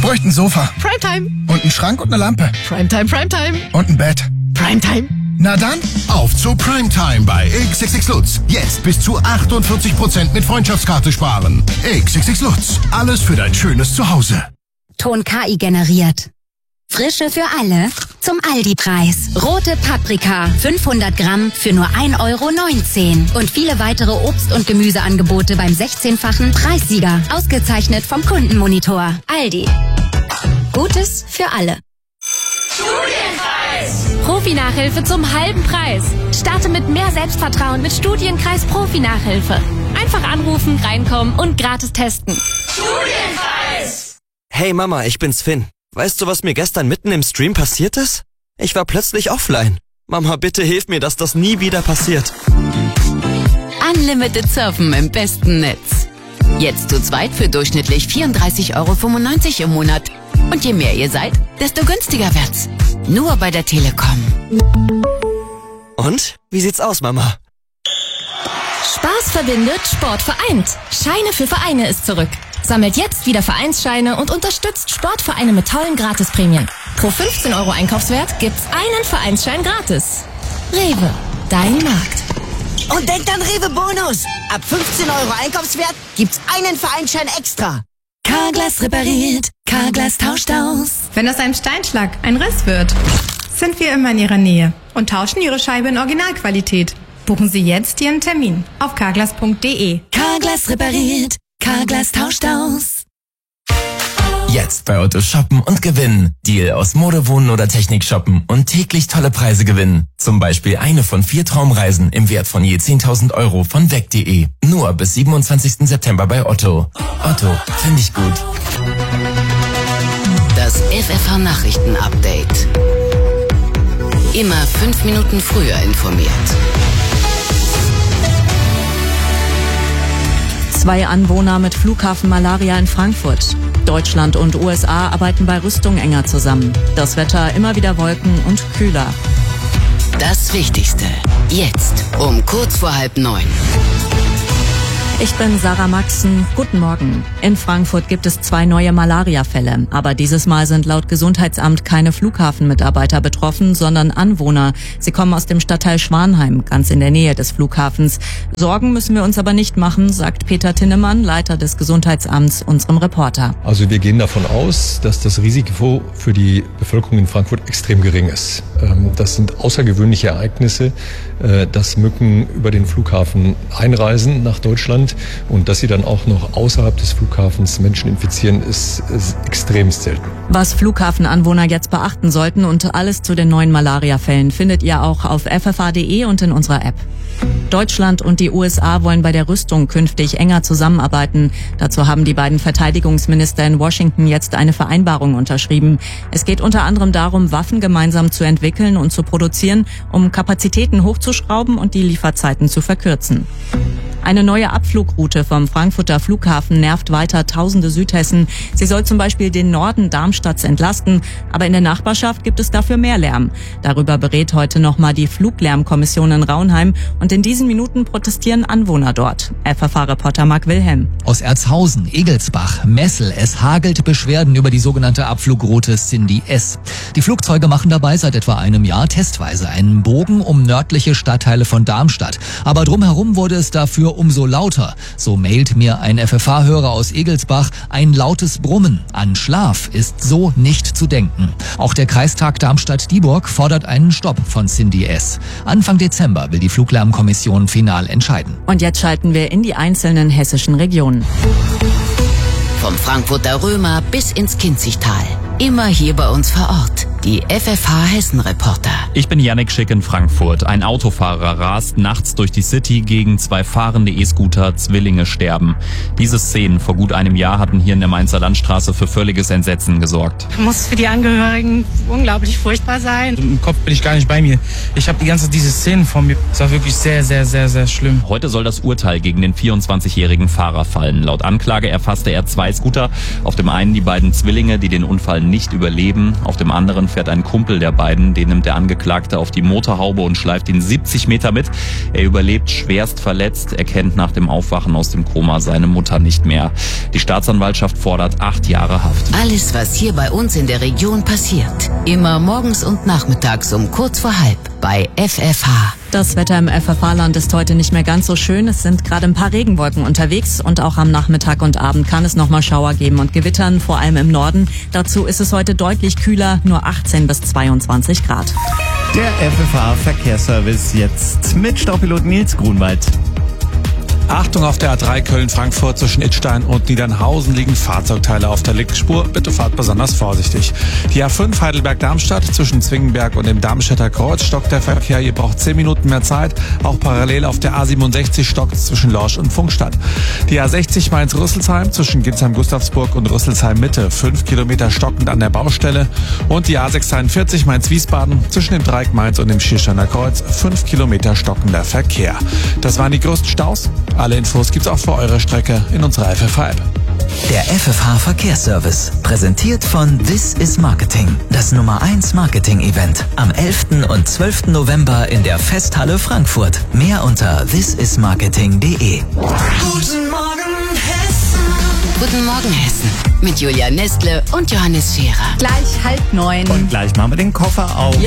bräuchte ein Sofa. Primetime. Und einen Schrank und eine Lampe. Primetime, Primetime. Und ein Bett. Primetime. Na dann, auf zu Primetime bei XXX Lutz. Jetzt bis zu 48% mit Freundschaftskarte sparen. XXX Lutz. Alles für dein schönes Zuhause. Ton KI generiert. Frische für alle zum Aldi-Preis. Rote Paprika, 500 Gramm für nur 1,19 Euro. Und viele weitere Obst- und Gemüseangebote beim 16-fachen Preissieger. Ausgezeichnet vom Kundenmonitor. Aldi. Gutes für alle. Studienkreis! Profi-Nachhilfe zum halben Preis. Starte mit mehr Selbstvertrauen mit Studienkreis Profi-Nachhilfe. Einfach anrufen, reinkommen und gratis testen. Studienkreis! Hey Mama, ich bin's Finn. Weißt du, was mir gestern mitten im Stream passiert ist? Ich war plötzlich offline. Mama, bitte hilf mir, dass das nie wieder passiert. Unlimited Surfen im besten Netz. Jetzt zu zweit für durchschnittlich 34,95 Euro im Monat. Und je mehr ihr seid, desto günstiger wird's. Nur bei der Telekom. Und? Wie sieht's aus, Mama? Spaß verbindet, Sport vereint. Scheine für Vereine ist zurück. Sammelt jetzt wieder Vereinsscheine und unterstützt Sportvereine mit tollen Gratisprämien. Pro 15 Euro Einkaufswert gibt's einen Vereinsschein gratis. Rewe, dein Markt. Und denkt an Rewe Bonus. Ab 15 Euro Einkaufswert gibt's einen Vereinsschein extra. Carglass repariert, Carglass tauscht aus. Wenn aus einem Steinschlag ein Riss wird, sind wir immer in Ihrer Nähe und tauschen Ihre Scheibe in Originalqualität. Buchen Sie jetzt Ihren Termin auf carglass.de. Carglass repariert, Carglass tauscht aus. Jetzt bei Otto shoppen und gewinnen. Deal aus Mode, Wohnen oder Technik shoppen und täglich tolle Preise gewinnen. Zum Beispiel eine von 4 Traumreisen im Wert von je 10.000 Euro von weg.de. Nur bis 27. September bei Otto. Otto, finde ich gut. Das FFH-Nachrichten-Update. Immer 5 Minuten früher informiert. 2 Anwohner mit Flughafenmalaria in Frankfurt. Deutschland und USA arbeiten bei Rüstung enger zusammen. Das Wetter immer wieder Wolken und kühler. Das Wichtigste. Jetzt um kurz vor 8:30. Ich bin Sarah Maxen. Guten Morgen. In Frankfurt gibt es 2 neue Malaria-Fälle. Aber dieses Mal sind laut Gesundheitsamt keine Flughafenmitarbeiter betroffen, sondern Anwohner. Sie kommen aus dem Stadtteil Schwanheim, ganz in der Nähe des Flughafens. Sorgen müssen wir uns aber nicht machen, sagt Peter Tinnemann, Leiter des Gesundheitsamts, unserem Reporter. Also wir gehen davon aus, dass das Risiko für die Bevölkerung in Frankfurt extrem gering ist. Das sind außergewöhnliche Ereignisse, dass Mücken über den Flughafen einreisen nach Deutschland. Und dass sie dann auch noch außerhalb des Flughafens Menschen infizieren, ist extrem selten. Was Flughafenanwohner jetzt beachten sollten und alles zu den neuen Malaria-Fällen findet ihr auch auf ffh.de und in unserer App. Deutschland und die USA wollen bei der Rüstung künftig enger zusammenarbeiten. Dazu haben die beiden Verteidigungsminister in Washington jetzt eine Vereinbarung unterschrieben. Es geht unter anderem darum, Waffen gemeinsam zu entwickeln und zu produzieren, um Kapazitäten hochzuschrauben und die Lieferzeiten zu verkürzen. Eine neue Abflugroute vom Frankfurter Flughafen nervt weiter tausende Südhessen. Sie soll zum Beispiel den Norden Darmstadts entlasten, aber in der Nachbarschaft gibt es dafür mehr Lärm. Darüber berät heute nochmal die Fluglärmkommission in Raunheim und in diesen Minuten protestieren Anwohner dort. FFH-Reporter Marc Wilhelm. Aus Erzhausen, Egelsbach, Messel, es hagelt Beschwerden über die sogenannte Abflugroute Cindy S. Die Flugzeuge machen dabei seit etwa einem Jahr testweise einen Bogen um nördliche Stadtteile von Darmstadt. Aber drumherum wurde es dafür umso lauter. So mailt mir ein FFH-Hörer aus Egelsbach, ein lautes Brummen. An Schlaf ist so nicht zu denken. Auch der Kreistag Darmstadt-Dieburg fordert einen Stopp von Cindy S. Anfang Dezember will die Fluglärmkommission final entscheiden. Und jetzt schalten wir in die einzelnen hessischen Regionen. Vom Frankfurter Römer bis ins Kinzigtal. Immer hier bei uns vor Ort. Die FFH-Hessen-Reporter. Ich bin Jannik Schick in Frankfurt. Ein Autofahrer rast nachts durch die City gegen 2 fahrende E-Scooter. Zwillinge sterben. Diese Szenen vor gut einem Jahr hatten hier in der Mainzer Landstraße für völliges Entsetzen gesorgt. Muss für die Angehörigen unglaublich furchtbar sein. Im Kopf bin ich gar nicht bei mir. Ich habe die ganze diese Szenen vor mir. Es war wirklich sehr, sehr, sehr, sehr schlimm. Heute soll das Urteil gegen den 24-jährigen Fahrer fallen. Laut Anklage erfasste er 2 Scooter. Auf dem einen die beiden Zwillinge, die den Unfall nicht überleben. Auf dem anderen fährt ein Kumpel der beiden. Den nimmt der Angeklagte auf die Motorhaube und schleift ihn 70 Meter mit. Er überlebt schwerst verletzt. Er kennt nach dem Aufwachen aus dem Koma seine Mutter nicht mehr. Die Staatsanwaltschaft fordert 8 Jahre Haft. Alles, was hier bei uns in der Region passiert. Immer morgens und nachmittags um kurz vor halb bei FFH. Das Wetter im FFH-Land ist heute nicht mehr ganz so schön. Es sind gerade ein paar Regenwolken unterwegs und auch am Nachmittag und Abend kann es nochmal Schauer geben und Gewittern, vor allem im Norden. Dazu ist es heute deutlich kühler, nur 18 bis 22 Grad. Der FFH-Verkehrsservice jetzt mit Staupilot Nils Grunwald. Achtung, auf der A3 Köln-Frankfurt zwischen Idstein und Niedernhausen liegen Fahrzeugteile auf der Linksspur. Bitte fahrt besonders vorsichtig. Die A5 Heidelberg-Darmstadt zwischen Zwingenberg und dem Darmstädter Kreuz stockt der Verkehr. Ihr braucht 10 Minuten mehr Zeit. Auch parallel auf der A67 stockt zwischen Lorsch und Funkstadt. Die A60 Mainz-Rüsselsheim zwischen Ginsheim-Gustavsburg und Rüsselsheim-Mitte. 5 Kilometer stockend an der Baustelle. Und die A641 Mainz-Wiesbaden zwischen dem Dreieck Mainz und dem Schiersteiner Kreuz. 5 Kilometer stockender Verkehr. Das waren die größten Staus. Alle Infos gibt's auch für eure Strecke in unserer FFH-App. Der FFH Verkehrsservice, präsentiert von This is Marketing, das Nummer 1 Marketing-Event. Am 11. und 12. November in der Festhalle Frankfurt. Mehr unter thisismarketing.de. Guten Morgen, Hessen. Guten Morgen, Hessen. Mit Julia Nestle und Johannes Scherer. Gleich 8:30. Und gleich machen wir den Koffer auf. Ja.